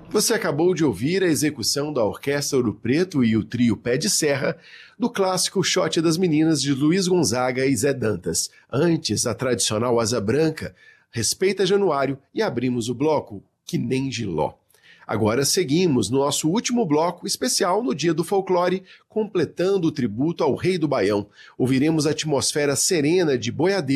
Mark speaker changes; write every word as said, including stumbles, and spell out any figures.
Speaker 1: Você acabou de ouvir a execução da Orquestra Ouro Preto e o trio Pé de Serra do clássico Shot das Meninas de Luiz Gonzaga e Zé Dantas. Antes, a tradicional Asa Branca, Respeita Januário e abrimos o bloco Que Nem Giló. Agora seguimos no nosso último bloco especial no Dia do Folclore, completando o tributo ao Rei do Baião. Ouviremos a atmosfera serena de Boiadeiro,